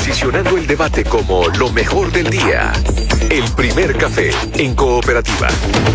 Posicionando el debate como lo mejor del día. El primer café en Cooperativa.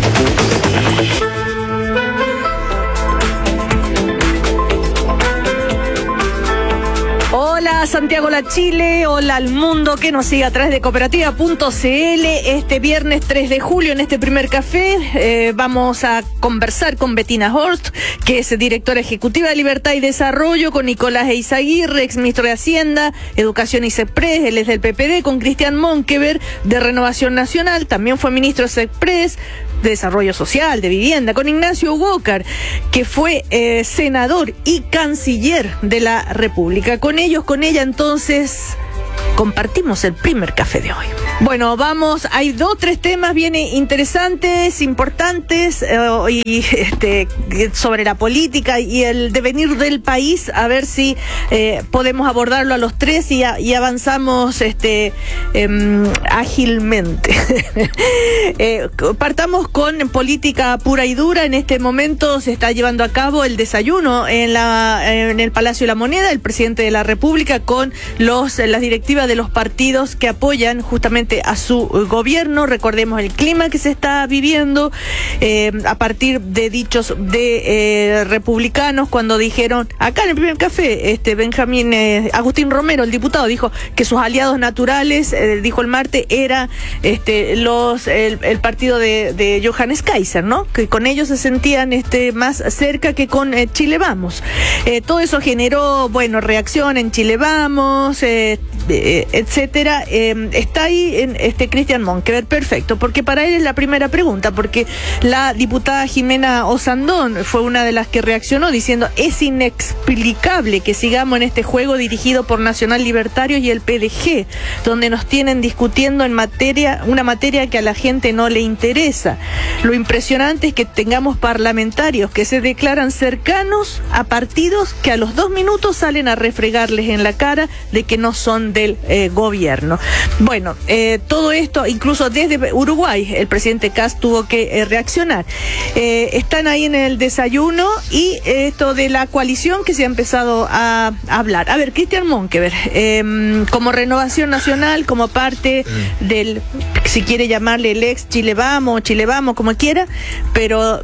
Hola Santiago La Chile, hola al mundo que nos sigue a través de cooperativa.cl. Este viernes 3 de julio en este primer café vamos a conversar con Bettina Horst, que es directora ejecutiva de Libertad y Desarrollo, con Nicolás Eizaguirre, exministro de Hacienda, Educación y CEPRES, él es del PPD, con Cristian Monkeberg de Renovación Nacional, también fue ministro de CEPRES, de Desarrollo Social, de Vivienda, con Ignacio Ugocar, que fue senador y canciller de la República. Con ella entonces compartimos el primer café de hoy. Bueno, vamos, hay 3 temas bien interesantes, importantes, sobre la política y el devenir del país, a ver si podemos abordarlo a los 3 y avanzamos ágilmente. Partamos con política pura y dura. En este momento se está llevando a cabo el desayuno en el Palacio de la Moneda, el presidente de la República con las directivas de los partidos que apoyan justamente a su gobierno. Recordemos el clima que se está viviendo a partir de dichos de republicanos cuando dijeron, acá en el primer café, Agustín Romero, el diputado, dijo que sus aliados naturales, dijo el martes, era el partido de Johannes Kaiser, ¿no? Que con ellos se sentían más cerca que con Chile Vamos. Todo eso generó, reacción en Chile Vamos, etcétera. Está ahí Cristian Monkeberg, perfecto, porque para él es la primera pregunta, porque la diputada Jimena Osandón fue una de las que reaccionó diciendo, es inexplicable que sigamos en este juego dirigido por Nacional Libertarios y el PDG, donde nos tienen discutiendo una materia que a la gente no le interesa. Lo impresionante es que tengamos parlamentarios que se declaran cercanos a partidos que a los 2 minutos salen a refregarles en la cara de que no son del gobierno. Bueno, todo esto, incluso desde Uruguay, el presidente Kast tuvo que reaccionar. Están ahí en el desayuno y esto de la coalición que se ha empezado a hablar. A ver, Cristian Monkeberg, como Renovación Nacional, como parte del, si quiere llamarle el ex Chile Vamos, como quiera, pero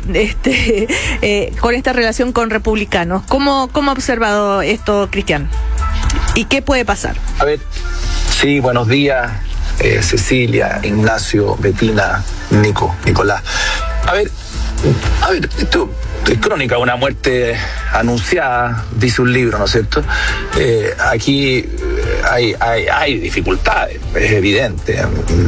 con esta relación con republicanos. ¿Cómo ha observado esto, Cristian? ¿Y qué puede pasar? A ver, sí, buenos días, Cecilia, Ignacio, Bettina, Nicolás. A ver, esto es crónica, una muerte anunciada, dice un libro, ¿no es cierto? Aquí hay dificultades, es evidente.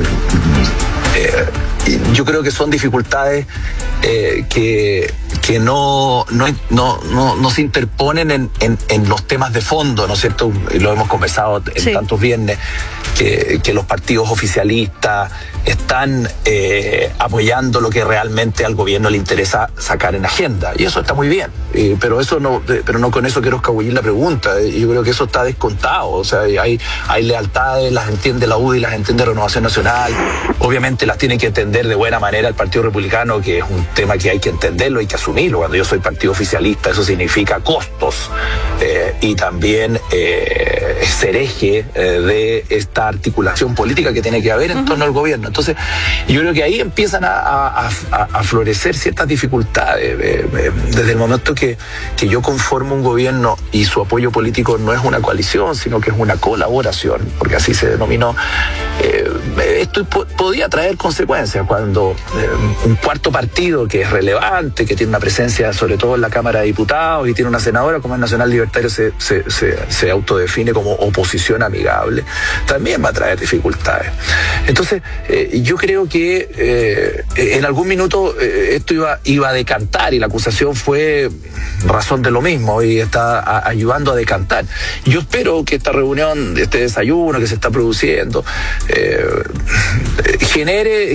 Yo creo que son dificultades que no se interponen en los temas de fondo, ¿no es cierto? Lo hemos conversado en tantos viernes, que los partidos oficialistas están apoyando lo que realmente al gobierno le interesa sacar en agenda, y eso está muy bien, pero no con eso quiero escabullir la pregunta. Yo creo que eso está descontado, o sea, hay lealtades, las entiende la UDI, las entiende Renovación Nacional, obviamente las tiene que entender de buena manera el Partido Republicano, que es un tema que hay que entenderlo, hay que asumirlo. Cuando yo soy partido oficialista, eso significa costos y también ser eje de esta articulación política que tiene que haber en torno al gobierno. Entonces, yo creo que ahí empiezan a florecer ciertas dificultades. Desde el momento que yo conformo un gobierno y su apoyo político no es una coalición, sino que es una colaboración, porque así se denominó, esto podía traer consecuencias cuando un cuarto partido que es relevante, que tiene una presencia sobre todo en la Cámara de Diputados y tiene una senadora como el Nacional Libertario, se autodefine como oposición amigable, también va a traer dificultades. Entonces, yo creo que en algún minuto esto iba a decantar, y la acusación fue razón de lo mismo y está ayudando a decantar. Yo espero que esta reunión, este desayuno que se está produciendo, genere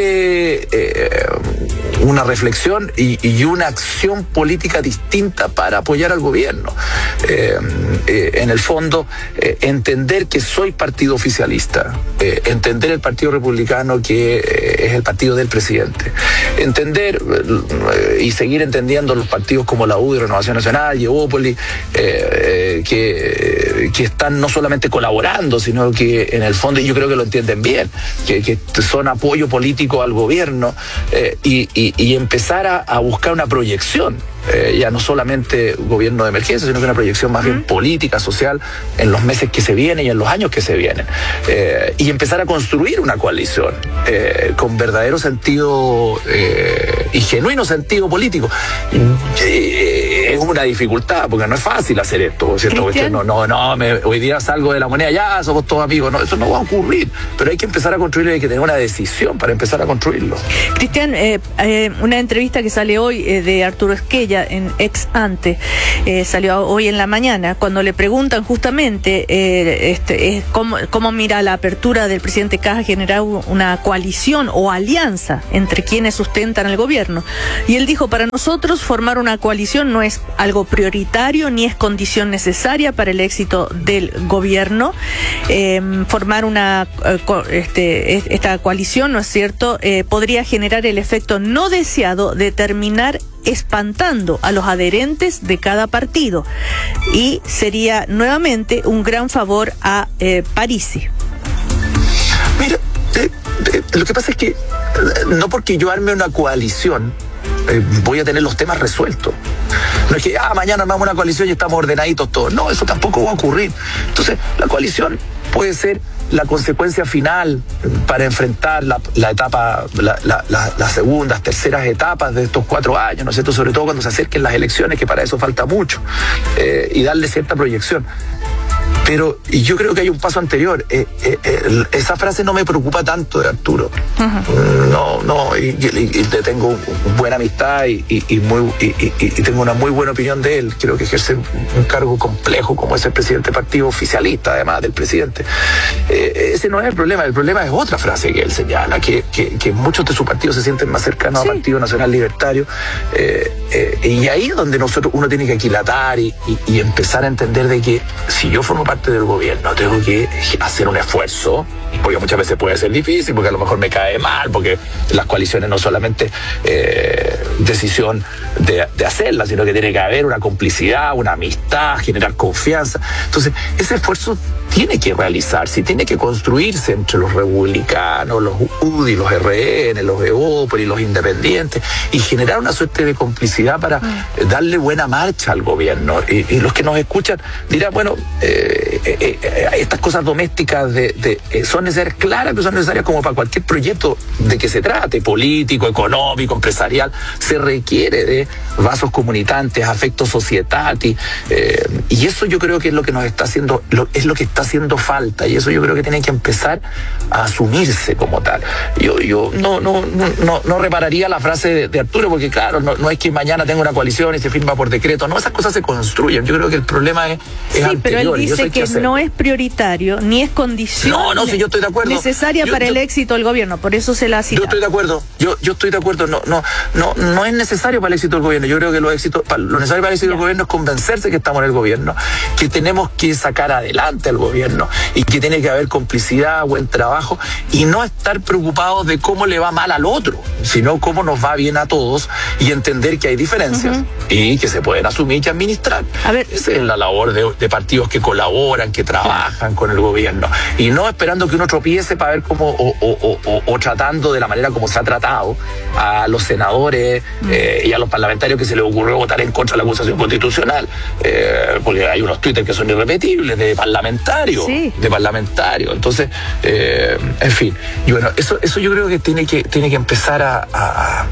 una reflexión y una acción política distinta para apoyar al gobierno. En el fondo, entender que soy partido oficialista, entender el Partido Republicano que es el partido del presidente, entender y seguir entendiendo los partidos como la UDI, Renovación Nacional, Evópolis, que que están no solamente colaborando, sino que en el fondo, y yo creo que lo entienden bien, que son apoyo político al gobierno, y empezar a buscar una proyección. Ya no solamente gobierno de emergencia, sino que una proyección más bien política, social, en los meses que se vienen y en los años que se vienen. Y empezar a construir una coalición con verdadero sentido y genuino sentido político. Es una dificultad, porque no es fácil hacer esto, ¿cierto? Hoy día salgo de La Moneda, ya somos todos amigos. No, eso no va a ocurrir, pero hay que empezar a construirlo y hay que tener una decisión para empezar a construirlo. Cristian, una entrevista que sale hoy de Arturo Esquella en Ex Ante, salió hoy en la mañana, cuando le preguntan justamente cómo mira la apertura del presidente Kast a generar una coalición o alianza entre quienes sustentan el gobierno. Y él dijo: para nosotros formar una coalición no es algo prioritario ni es condición necesaria para el éxito del gobierno. Formar esta coalición, ¿no es cierto?, podría generar el efecto no deseado de terminar espantando a los adherentes de cada partido y sería nuevamente un gran favor a Parisi. Mira, lo que pasa es que no porque yo arme una coalición voy a tener los temas resueltos. No es que mañana armamos una coalición y estamos ordenaditos todos. No, eso tampoco va a ocurrir. Entonces, la coalición puede ser la consecuencia final para enfrentar la etapa, las segundas, terceras etapas de estos 4 años, ¿no es cierto? Sobre todo cuando se acerquen las elecciones, que para eso falta mucho, y darle cierta proyección. Pero yo creo que hay un paso anterior. Esa frase no me preocupa tanto de Arturo. Y le tengo buena amistad y tengo una muy buena opinión de él. Creo que ejerce un cargo complejo como es el presidente del partido, oficialista además del presidente. Ese no es el problema es otra frase que él señala, que muchos de sus partidos se sienten más cercanos al Partido Nacional Libertario, y ahí es donde uno tiene que aquilatar y empezar a entender de que si yo formo parte del gobierno tengo que hacer un esfuerzo, porque muchas veces puede ser difícil, porque a lo mejor me cae mal, porque las coaliciones no solamente decisión de hacerlas, sino que tiene que haber una complicidad, una amistad, generar confianza. Entonces, ese esfuerzo tiene que realizarse y tiene que construirse entre los republicanos, los UDI, los RN, los EOPOL y los independientes, y generar una suerte de complicidad para darle buena marcha al gobierno. Y los que nos escuchan dirán, bueno, estas cosas domésticas son necesarias, claro que son necesarias como para cualquier proyecto de que se trate, político, económico, empresarial. Se requiere de vasos comunitantes, afecto societati, y eso yo creo que es lo que nos está haciendo, es lo que está haciendo falta, y eso yo creo que tiene que empezar a asumirse como tal. Yo no repararía la frase de Arturo, porque claro, no es que mañana tenga una coalición y se firma por decreto, no, esas cosas se construyen. Yo creo que el problema es anterior. Pero él dice que no es prioritario ni es condición si yo estoy de acuerdo, necesaria para el éxito del gobierno, por eso se la ha citado. Yo estoy de acuerdo, yo estoy de acuerdo, no es necesario para el éxito del gobierno. Yo creo que lo necesario para el éxito del gobierno es convencerse que estamos en el gobierno, que tenemos que sacar adelante al gobierno y que tiene que haber complicidad, buen trabajo, y no estar preocupados de cómo le va mal al otro, sino cómo nos va bien a todos, y entender que hay diferencias y que se pueden asumir y administrar. Esa es la labor de partidos que colaboran, que trabajan con el gobierno, y no esperando que uno tropiece para ver cómo o tratando de la manera como se ha tratado a los senadores y a los parlamentarios que se les ocurrió votar en contra de la acusación constitucional, porque hay unos Twitter que son irrepetibles de parlamentarios, entonces en fin, y bueno, eso yo creo que tiene que empezar a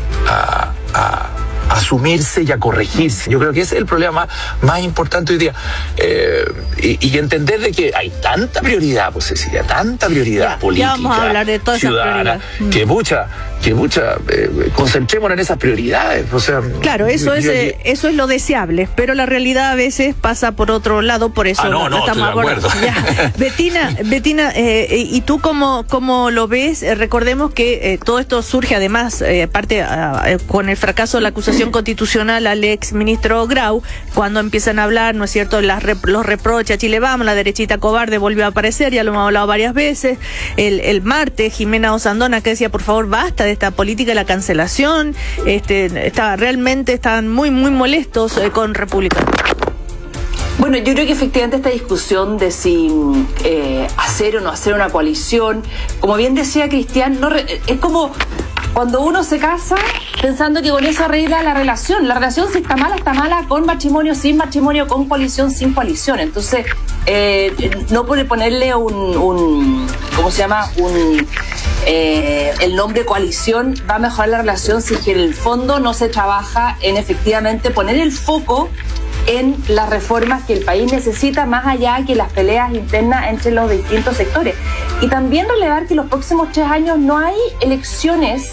asumirse y a corregirse. Yo creo que ese es el problema más importante hoy día, y entender de que hay tanta prioridad, pues Cecilia, tanta prioridad política, vamos a hablar de toda ciudadana, que concentrémonos en esas prioridades. O sea, claro, eso es lo deseable, pero la realidad a veces pasa por otro lado, por eso no estamos de acuerdo. Betina, ¿y tú cómo lo ves? Recordemos que todo esto surge además, con el fracaso de la acusación constitucional al ex ministro Grau, cuando empiezan a hablar, ¿no es cierto?, los reproches a Chile Vamos, la derechita cobarde volvió a aparecer, ya lo hemos hablado varias veces. El martes, Jimena Osandona, que decía, por favor, basta de esta política de la cancelación, realmente estaban muy, muy molestos con República. Bueno, yo creo que efectivamente esta discusión de si hacer o no hacer una coalición, como bien decía Cristian, es como cuando uno se casa pensando que con eso arregla la relación. La relación, si está mala con matrimonio, sin matrimonio, con coalición, sin coalición. Entonces, no puede ponerle ¿cómo se llama? El nombre coalición va a mejorar la relación si en el fondo no se trabaja en efectivamente poner el foco en las reformas que el país necesita, más allá que las peleas internas entre los distintos sectores. Y también relevar que los próximos 3 años no hay elecciones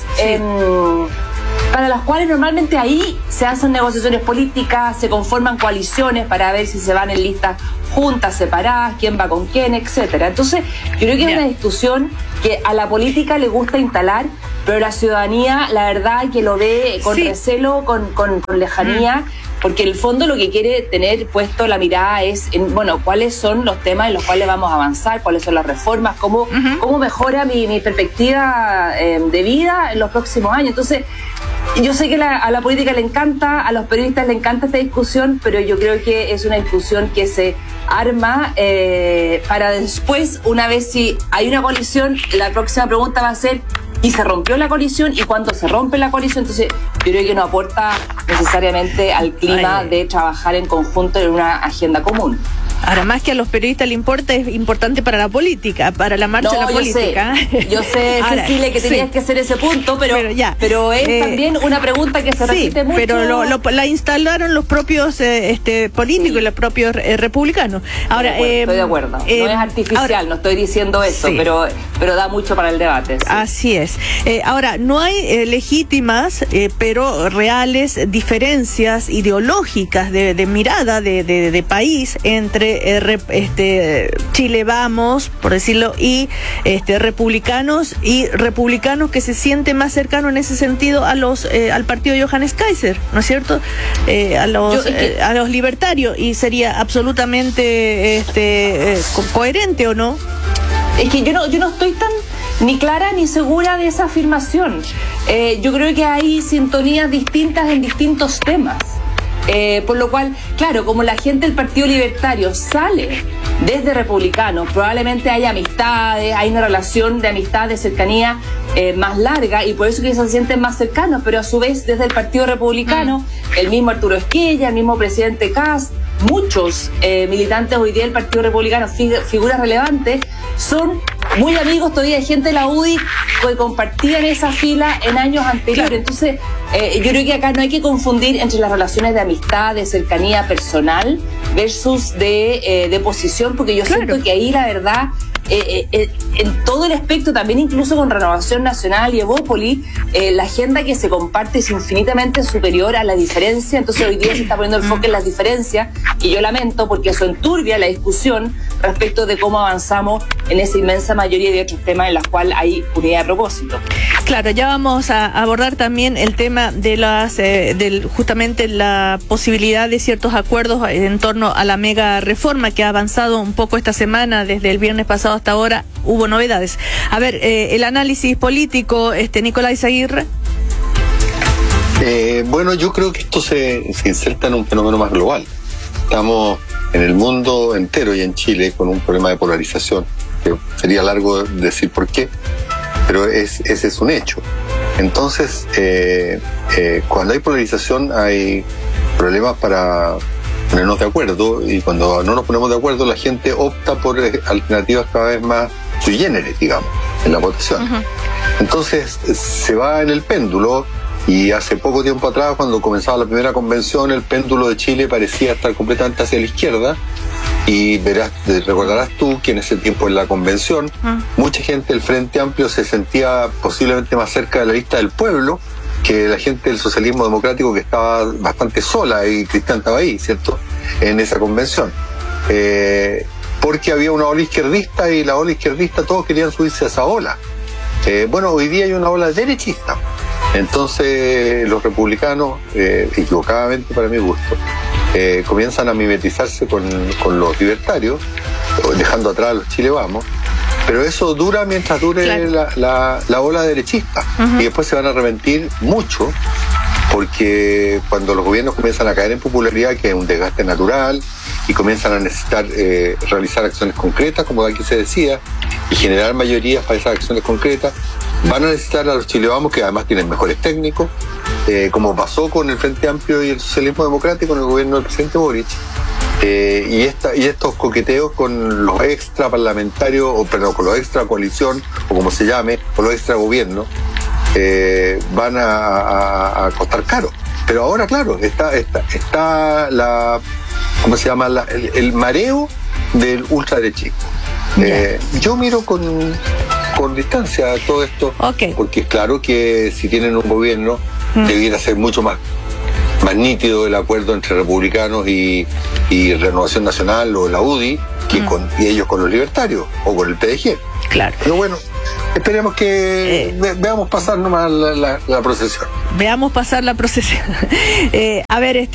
para las cuales normalmente ahí se hacen negociaciones políticas, se conforman coaliciones para ver si se van en listas juntas, separadas, quién va con quién, etcétera. Entonces, yo creo que es una discusión que a la política le gusta instalar, pero la ciudadanía, la verdad, que lo ve con recelo, con lejanía, porque en el fondo lo que quiere tener puesto la mirada es en, bueno, cuáles son los temas en los cuales vamos a avanzar, cuáles son las reformas, cómo mejora mi perspectiva de vida en los próximos años. Entonces, yo sé que a la política le encanta, a los periodistas le encanta esta discusión, pero yo creo que es una discusión que se arma para después, una vez si hay una coalición, la próxima pregunta va a ser: ¿y se rompió la coalición? ¿Y cuándo se rompe la coalición? Entonces, yo creo que no aporta necesariamente al clima de trabajar en conjunto en una agenda común. Ahora, más que a los periodistas le importa, es importante para la política, para la marcha de la política. Yo sé, Cecilia, que tenías que hacer ese punto, pero es también una pregunta que se repite mucho. Pero la instalaron los propios políticos y los propios republicanos. Ahora, estoy de acuerdo. No es artificial, no estoy diciendo eso, pero da mucho para el debate. Sí. Así es. Ahora, no hay legítimas, pero reales diferencias ideológicas de mirada de país entre Chile Vamos, por decirlo, y republicanos que se sienten más cercanos en ese sentido a los al partido de Johannes Kaiser, ¿no es cierto? A los libertarios, y sería absolutamente coherente, ¿o no? Es que yo no estoy tan ni clara ni segura de esa afirmación. Yo creo que hay sintonías distintas en distintos temas. Por lo cual, claro, como la gente del Partido Libertario sale desde republicanos, probablemente hay amistades, hay una relación de amistad, de cercanía más larga, y por eso que se sienten más cercanos, pero a su vez desde el Partido Republicano, el mismo Arturo Esquella, el mismo presidente Kast, muchos militantes hoy día del Partido Republicano, figuras relevantes, son muy amigos todavía de gente de la UDI que compartían esa fila en años anteriores. Claro. Entonces, yo creo que acá no hay que confundir entre las relaciones de amistad, de cercanía personal versus de posición, porque yo siento que ahí la verdad, en todo el espectro, también incluso con Renovación Nacional y Evópoli, la agenda que se comparte es infinitamente superior a la diferencia. Entonces hoy día se está poniendo el foco en las diferencias, y yo lamento porque eso enturbia la discusión respecto de cómo avanzamos en esa inmensa mayoría de otros temas en los cuales hay unidad de propósito. Claro, ya vamos a abordar también el tema de justamente la posibilidad de ciertos acuerdos en torno a la mega reforma que ha avanzado un poco esta semana. Desde el viernes pasado hasta ahora hubo novedades. A ver, el análisis político, Nicolás Izaguirre. Bueno, yo creo que esto se inserta en un fenómeno más global. Estamos en el mundo entero y en Chile con un problema de polarización, que sería largo decir por qué, pero ese es un hecho. Entonces, cuando hay polarización hay problemas para ponernos de acuerdo, y cuando no nos ponemos de acuerdo la gente opta por alternativas cada vez más sui generis, digamos, en la votación. Uh-huh. Entonces se va en el péndulo, y hace poco tiempo atrás, cuando comenzaba la primera convención, el péndulo de Chile parecía estar completamente hacia la izquierda, y recordarás tú que en ese tiempo en la convención mucha gente del Frente Amplio se sentía posiblemente más cerca de la lista del pueblo que la gente del socialismo democrático, que estaba bastante sola, y Cristian estaba ahí, ¿cierto?, en esa convención. Porque había una ola izquierdista, y la ola izquierdista todos querían subirse a esa ola. Bueno, hoy día hay una ola derechista. Entonces los republicanos, equivocadamente para mi gusto, comienzan a mimetizarse con los libertarios, dejando atrás a los Chile Vamos. Pero eso dura mientras dure la ola derechista. Uh-huh. Y después se van a arrepentir mucho, porque cuando los gobiernos comienzan a caer en popularidad, que es un desgaste natural, y comienzan a necesitar realizar acciones concretas, como aquí se decía, y generar mayorías para esas acciones concretas, van a necesitar a los Chile Vamos, que además tienen mejores técnicos, como pasó con el Frente Amplio y el Socialismo Democrático en el gobierno del presidente Boric, y estos coqueteos con los extra parlamentarios, o perdón, con los extra coalición, o como se llame, o los extra gobiernos, van a costar caro. Pero ahora, claro, está la, ¿cómo se llama? El mareo del ultraderechismo. Yo miro con distancia todo esto, porque es claro que si tienen un gobierno, debiera ser mucho más nítido el acuerdo entre republicanos y Renovación Nacional o la UDI y ellos con los libertarios o con el PDG. Claro. Pero bueno, esperemos que veamos pasar nomás la procesión. Veamos pasar la procesión. A ver,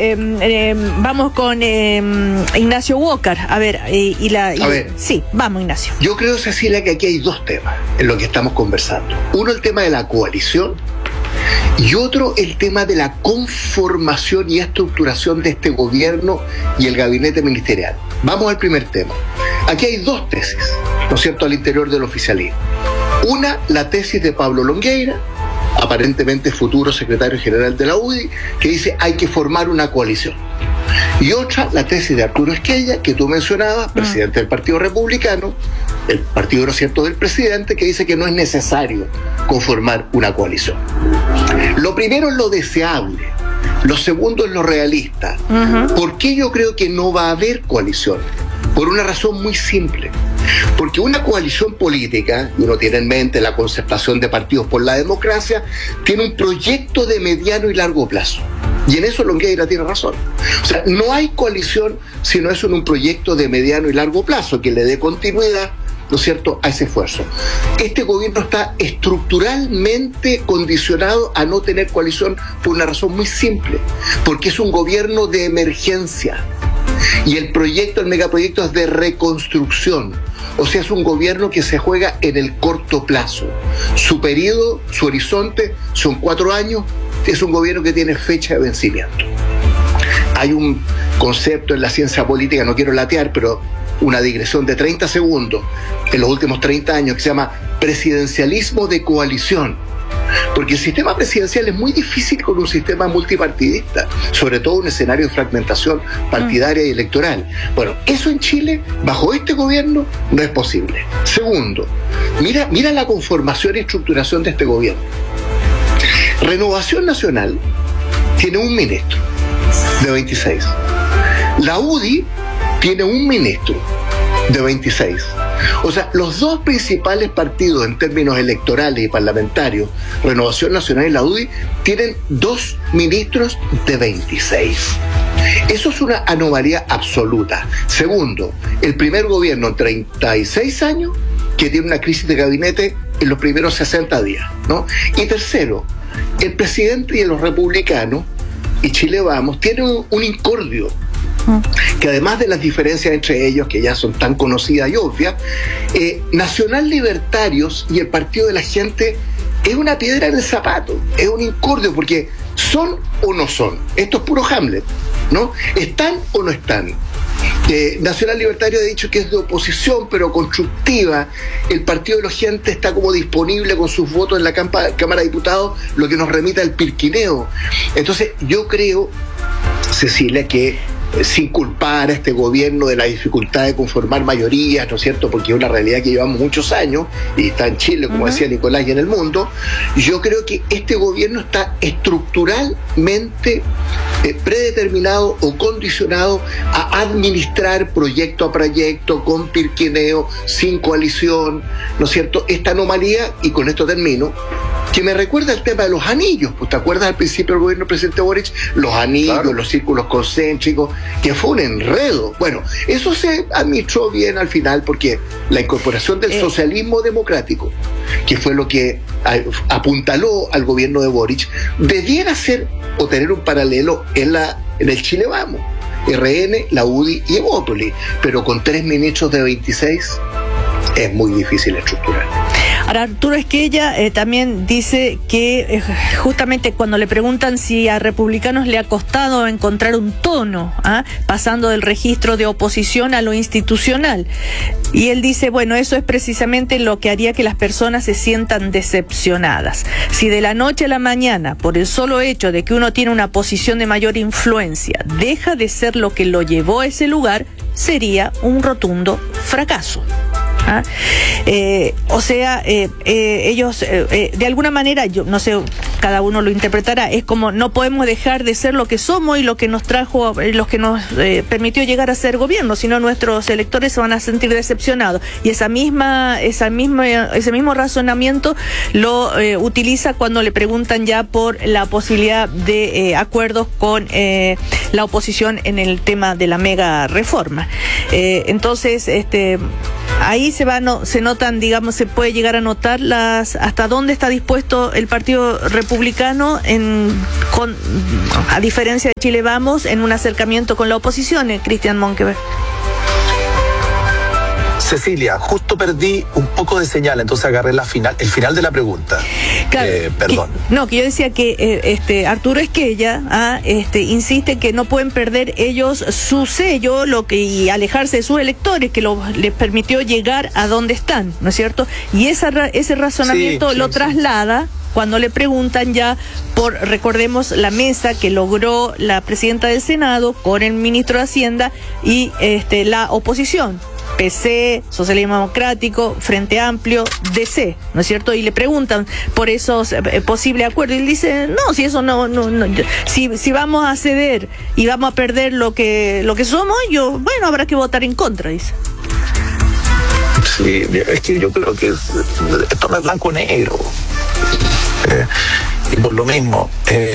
vamos con Ignacio Walker. A ver, sí, vamos, Ignacio. Yo creo, Cecilia, que aquí hay dos temas en lo que estamos conversando. Uno, el tema de la coalición, y otro, el tema de la conformación y estructuración de este gobierno y el gabinete ministerial. Vamos al primer tema. Aquí hay dos tesis, ¿no es cierto?, al interior del oficialismo. Una, la tesis de Pablo Longueira, aparentemente futuro secretario general de la UDI, que dice hay que formar una coalición. Y otra, la tesis de Arturo Esquella, que tú mencionabas, presidente del Partido Republicano, el partido, ¿no es cierto?, del presidente, que dice que no es necesario conformar una coalición. Lo primero es lo deseable, lo segundo es lo realista. ¿Por qué yo creo que no va a haber coalición? Por una razón muy simple. Porque una coalición política, y uno tiene en mente la concertación de partidos por la democracia, tiene un proyecto de mediano y largo plazo. Y en eso Longueira tiene razón. O sea, no hay coalición si no es en un proyecto de mediano y largo plazo que le dé continuidad, ¿no es cierto?, a ese esfuerzo. Este gobierno está estructuralmente condicionado a no tener coalición por una razón muy simple, porque es un gobierno de emergencia. Y el megaproyecto es de reconstrucción. O sea, es un gobierno que se juega en el corto plazo. Su periodo, su horizonte son 4 años. Es un gobierno que tiene fecha de vencimiento. Hay un concepto en la ciencia política, no quiero latear, pero una digresión de 30 segundos en los últimos 30 años, que se llama presidencialismo de coalición. Porque el sistema presidencial es muy difícil con un sistema multipartidista, sobre todo un escenario de fragmentación partidaria y electoral. Bueno, eso en Chile, bajo este gobierno, no es posible. Segundo, mira la conformación y estructuración de este gobierno. Renovación Nacional tiene un ministro de 26. La UDI tiene un ministro de 26. O sea, los dos principales partidos en términos electorales y parlamentarios, Renovación Nacional y la UDI, tienen 2 ministros de 26. Eso es una anomalía absoluta. Segundo, el primer gobierno en 36 años que tiene una crisis de gabinete en los primeros 60 días, ¿no? Y tercero, el presidente y los republicanos y Chile Vamos tienen un incordio, que además de las diferencias entre ellos, que ya son tan conocidas y obvias, Nacional Libertarios y el Partido de la Gente es una piedra en el zapato, es un incordio, porque son o no son. Esto es puro Hamlet, ¿no? ¿Están o no están? Nacional Libertario ha dicho que es de oposición, pero constructiva. El Partido de la Gente está como disponible con sus votos en la Cámara de Diputados, lo que nos remite al pirquineo. Entonces, yo creo, Cecilia, que sin culpar a este gobierno de la dificultad de conformar mayorías, ¿no es cierto?, porque es una realidad que llevamos muchos años y está en Chile, como decía Nicolás, y en el mundo, yo creo que este gobierno está estructuralmente predeterminado o condicionado a administrar proyecto a proyecto, con pirquineo, sin coalición, ¿no es cierto? Esta anomalía, y con esto termino, que me recuerda el tema de los anillos. Pues, ¿te acuerdas al principio del gobierno del presidente Boric? Los anillos, claro, los círculos concéntricos, que fue un enredo. Bueno, eso se administró bien al final, porque la incorporación del socialismo democrático, que fue lo que apuntaló al gobierno de Boric, debiera ser o tener un paralelo en el Chile Vamos, RN, la UDI y Evópolis, pero con 3 ministros de 26 es muy difícil estructurar. Ahora, Arturo Esquella también dice que justamente cuando le preguntan si a republicanos le ha costado encontrar un tono, pasando del registro de oposición a lo institucional, y él dice, bueno, eso es precisamente lo que haría que las personas se sientan decepcionadas. Si de la noche a la mañana, por el solo hecho de que uno tiene una posición de mayor influencia, deja de ser lo que lo llevó a ese lugar, sería un rotundo fracaso. Ellos de alguna manera, yo no sé, cada uno lo interpretará, es como no podemos dejar de ser lo que somos y lo que nos trajo, lo que nos permitió llegar a ser gobierno, sino nuestros electores se van a sentir decepcionados, y ese mismo razonamiento lo utiliza cuando le preguntan ya por la posibilidad de acuerdos con la oposición en el tema de la mega reforma. Entonces, ahí se notan, digamos, se puede llegar a notar hasta dónde está dispuesto el Partido Republicano a diferencia de Chile Vamos, en un acercamiento con la oposición, Cristian Monkeberg. Cecilia, justo perdí un poco de señal, entonces agarré el final de la pregunta. Claro, perdón. Que yo decía que Arturo Esquella insiste que no pueden perder ellos su sello y alejarse de sus electores, que les permitió llegar a donde están, ¿no es cierto? Y ese razonamiento lo traslada cuando le preguntan ya por, recordemos, la mesa que logró la presidenta del Senado con el ministro de Hacienda y la oposición. PC, Socialismo Democrático, Frente Amplio, DC, ¿no es cierto? Y le preguntan por esos posibles acuerdos, y él dice, no, si eso no, si vamos a ceder y vamos a perder lo que somos, habrá que votar en contra, dice. Sí, es que yo creo que esto no es blanco o negro. Y por lo mismo,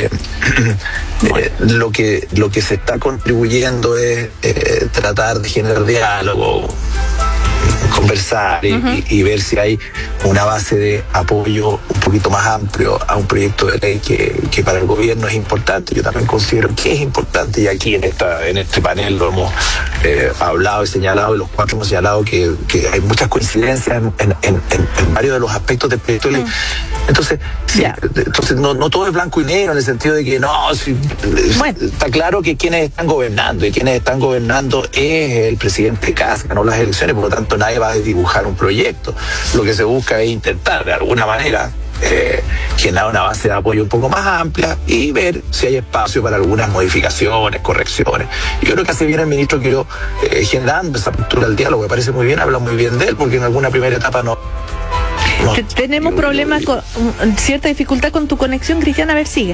lo que se está contribuyendo es tratar de generar diálogo, conversar y ver si hay una base de apoyo un poquito más amplio a un proyecto de ley que para el gobierno es importante. Yo también considero que es importante, y aquí en este panel lo hemos hablado y señalado, y los cuatro hemos señalado que hay muchas coincidencias en varios de los aspectos del proyecto de ley. Entonces, no todo es blanco y negro, en el sentido de que está claro que quienes están gobernando es el presidente Kast, ganó las elecciones, por lo tanto nadie va a dibujar un proyecto. Lo que se busca es intentar de alguna manera generar una base de apoyo un poco más amplia y ver si hay espacio para algunas modificaciones, correcciones. Yo creo que hace bien el ministro Quiró generando esa apertura al diálogo, me parece muy bien, habla muy bien de él, porque en alguna primera etapa tenemos problemas con cierta dificultad con tu conexión, Cristian, a ver, sigue.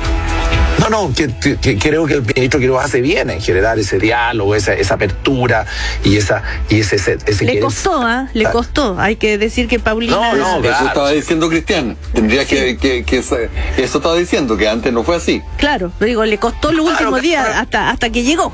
Que creo que el ministro Quiroga hace bien en generar ese diálogo, esa apertura y ese le costó, le costó. Hay que decir que Paulina... Claro. Eso estaba diciendo Cristian. Tendría que eso estaba diciendo, que antes no fue así. Claro, le costó los últimos días hasta que llegó.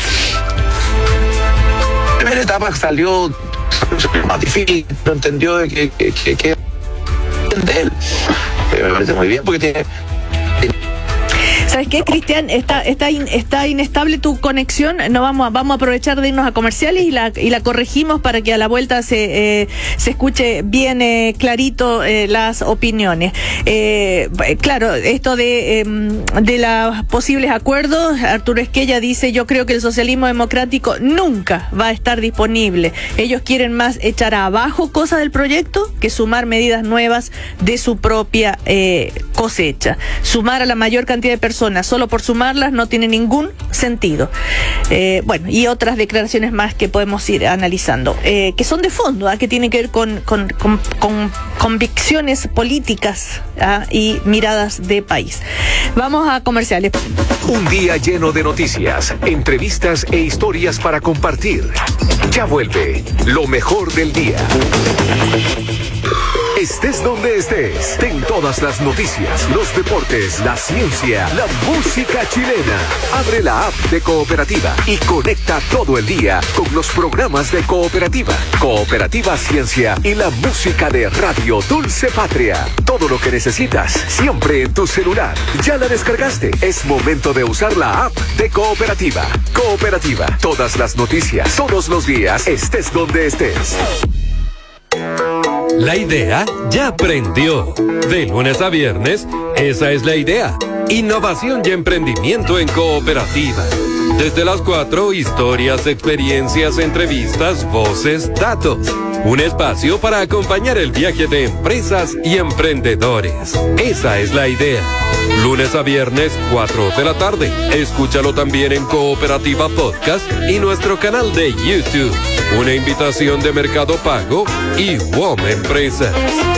La primera etapa salió más difícil, pero entendió de que de él. Me parece muy bien porque tiene... ¿Sabes qué, Cristian? Está inestable tu conexión. No vamos a aprovechar de irnos a comerciales y la corregimos para que a la vuelta se escuche bien clarito las opiniones. Claro, esto de los posibles acuerdos, Arturo Esquella dice, yo creo que el socialismo democrático nunca va a estar disponible. Ellos quieren más echar abajo cosas del proyecto que sumar medidas nuevas de su propia cosecha. Sumar a la mayor cantidad de personas solo por sumarlas no tiene ningún sentido. Y otras declaraciones más que podemos ir analizando, que son de fondo, que tienen que ver con convicciones políticas y miradas de país. Vamos a comerciales. Un día lleno de noticias, entrevistas e historias para compartir. Ya vuelve lo mejor del día. Estés donde estés, ten todas las noticias, los deportes, la ciencia, la música chilena. Abre la app de Cooperativa y conecta todo el día con los programas de Cooperativa, Cooperativa Ciencia y la música de Radio Dulce Patria. Todo lo que necesitas, siempre en tu celular. ¿Ya la descargaste? Es momento de usar la app de Cooperativa. Cooperativa, todas las noticias, todos los días, estés donde estés. La idea ya prendió. De lunes a viernes, esa es la idea. Innovación y emprendimiento en cooperativa. Desde las 4, historias, experiencias, entrevistas, voces, datos. Un espacio para acompañar el viaje de empresas y emprendedores. Esa es la idea. Lunes a viernes, 4 de la tarde. Escúchalo también en Cooperativa Podcast y nuestro canal de YouTube. Una invitación de Mercado Pago y WOM Empresas.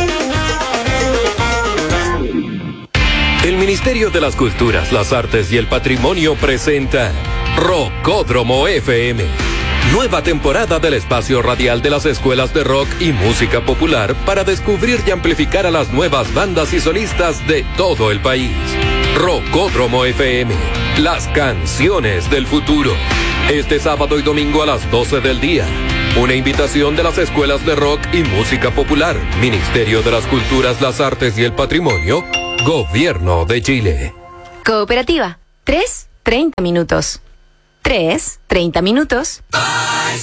El Ministerio de las Culturas, las Artes y el Patrimonio presenta Rockódromo FM. Nueva temporada del espacio radial de las escuelas de rock y música popular para descubrir y amplificar a las nuevas bandas y solistas de todo el país. Rockódromo FM, las canciones del futuro. Este sábado y domingo a las 12 del día. Una invitación de las escuelas de rock y música popular, Ministerio de las Culturas, las Artes y el Patrimonio, Gobierno de Chile. Cooperativa, 3:30 minutos. 3:30 minutos.